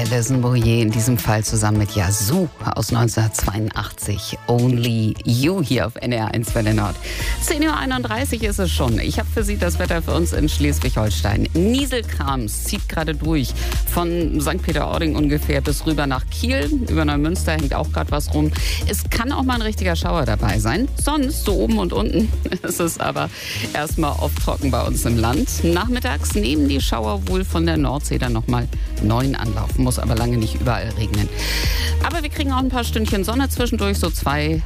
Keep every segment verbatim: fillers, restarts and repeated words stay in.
Alison Boyer in diesem Fall zusammen mit Yazoo aus neunzehnhundertzweiundachtzig. Only You hier auf N D R eins Welle Nord. zehn Uhr einunddreißig ist es schon. Ich habe für Sie das Wetter für uns in Schleswig-Holstein. Nieselkrams zieht gerade durch. Von Sankt Peter-Ording ungefähr bis rüber nach Kiel. Über Neumünster hängt auch gerade was rum. Es kann auch mal ein richtiger Schauer dabei sein. Sonst, so oben und unten, ist es aber erstmal oft trocken bei uns im Land. Nachmittags nehmen die Schauer wohl von der Nordsee dann nochmal neuen Anlauf. Muss aber lange nicht überall regnen. Aber wir kriegen auch ein paar Stündchen Sonne zwischendurch, so zwei,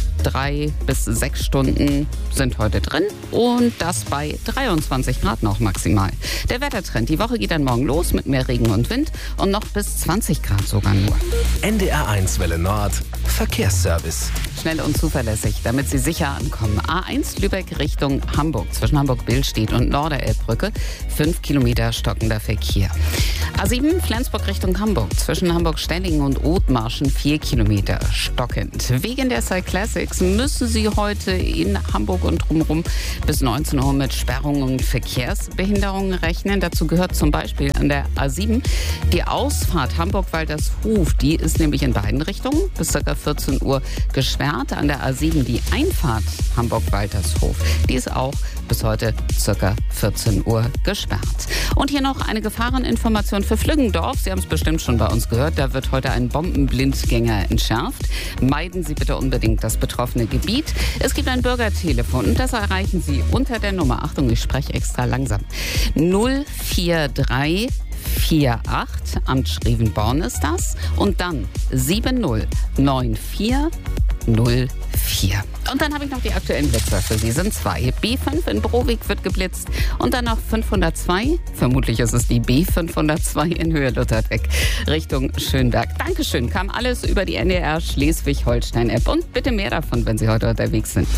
drei bis sechs Stunden sind heute drin und das bei dreiundzwanzig Grad noch maximal. Der Wettertrend, die Woche geht dann morgen los mit mehr Regen und Wind und noch bis zwanzig Grad sogar nur. N D R eins Welle Nord, Verkehrsservice. Schnell und zuverlässig, damit Sie sicher ankommen. A eins Lübeck Richtung Hamburg, zwischen Hamburg-Billstedt und Norderelbbrücke, fünf Kilometer stockender Verkehr. A sieben Flensburg Richtung Hamburg, zwischen Hamburg-Stellingen und Othmarschen, vier Kilometer stockend. Wegen der Cyclassics müssen Sie heute in Hamburg und drumherum bis neunzehn Uhr mit Sperrungen und Verkehrsbehinderungen rechnen. Dazu gehört zum Beispiel an der A sieben die Ausfahrt Hamburg-Waltershof. Die ist nämlich in beiden Richtungen bis ca. vierzehn Uhr gesperrt. An der A sieben die Einfahrt Hamburg-Waltershof. Die ist auch bis heute ca. vierzehn Uhr gesperrt. Und hier noch eine Gefahreninformation für Flüggendorf. Sie haben es bestimmt schon bei uns gehört. Da wird heute ein Bombenblindgänger entschärft. Meiden Sie bitte unbedingt das betroffene Gebiet. Es gibt ein Bürgertelefon und das erreichen Sie unter der Nummer, Achtung, ich spreche extra langsam, null vier drei vier acht, Amt Schrevenborn ist das, und dann sieben null neun vier null vier. Und dann habe ich noch die aktuellen Blitzer für Sie. Sind zwei. B fünf in Browig wird geblitzt und dann noch fünfhundertzwei. Vermutlich ist es die B fünfhundertzwei in Höhe Lutherbeck Richtung Schönberg. Dankeschön. Kam alles über die N D R Schleswig-Holstein-App. Und bitte mehr davon, wenn Sie heute unterwegs sind.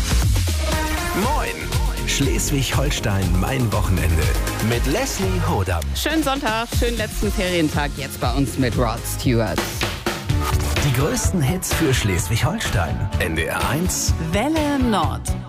Moin! Schleswig-Holstein, mein Wochenende. Mit Leslie Hodam. Schönen Sonntag, schönen letzten Ferientag jetzt bei uns mit Rod Stewart. Die größten Hits für Schleswig-Holstein. N D R eins Welle Nord.